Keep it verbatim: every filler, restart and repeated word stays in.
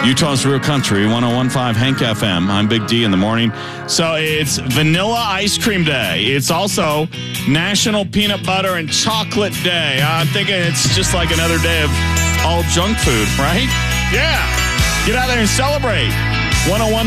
Utah's Real Country, one oh one point five Hank F M. I'm Big D in the morning. So it's Vanilla Ice Cream Day. It's also National Peanut Butter and Chocolate Day. I'm thinking it's just like another day of all junk food, right? Yeah. Get out there and celebrate. one oh one